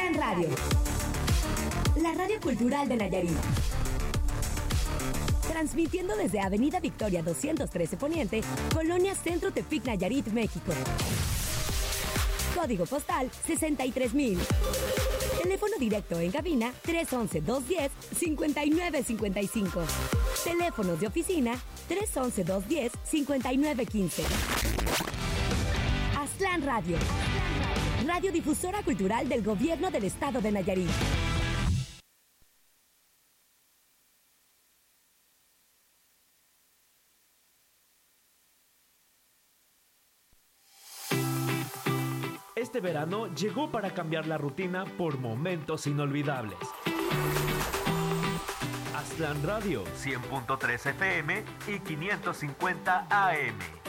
Aztlán Radio, la radio cultural de Nayarit. Transmitiendo desde Avenida Victoria 213 Poniente, Colonia Centro Tepic, Nayarit, México. Código postal 63,000. Teléfono directo en cabina 311-210-5955. Teléfonos de oficina 311-210-5915. Aztlán Radio. Radiodifusora cultural del Gobierno del Estado de Nayarit. Este verano llegó para cambiar la rutina por momentos inolvidables. Aztlán Radio, 100.3 FM y 550 AM.